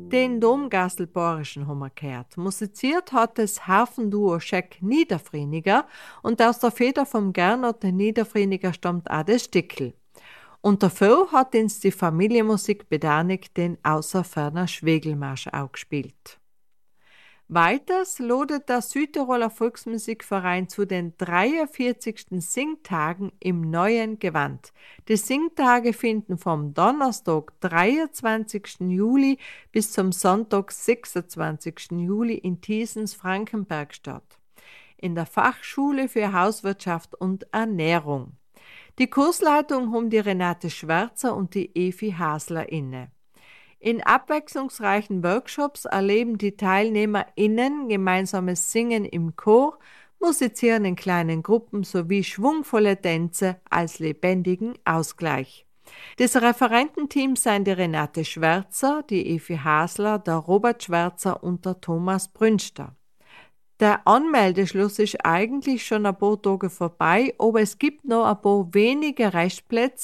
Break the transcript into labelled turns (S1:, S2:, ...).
S1: Den Domgastelborischen haben wir gehört. Musiziert hat das Harfenduo Scheck Niederfrieniger und aus der Feder vom Gernot Niederfrieniger stammt auch das Stickel. Und dafür hat uns die Familienmusik bedanigt den Außerferner Schwegelmarsch auch gespielt. Weiters lodet der Südtiroler Volksmusikverein zu den 43. Singtagen im neuen Gewand. Die Singtage finden vom Donnerstag, 23. Juli bis zum Sonntag, 26. Juli in Thiesens, Frankenberg statt. In der Fachschule für Hauswirtschaft und Ernährung. Die Kursleitung haben die Renate Schwärzer und die Evi Hasler inne. In abwechslungsreichen Workshops erleben die TeilnehmerInnen gemeinsames Singen im Chor, musizieren in kleinen Gruppen sowie schwungvolle Tänze als lebendigen Ausgleich. Das Referententeam sind die Renate Schwärzer, die Evi Hasler, der Robert Schwärzer und der Thomas Brünster. Der Anmeldeschluss ist eigentlich schon ein paar Tage vorbei, aber es gibt noch ein paar wenige Restplätze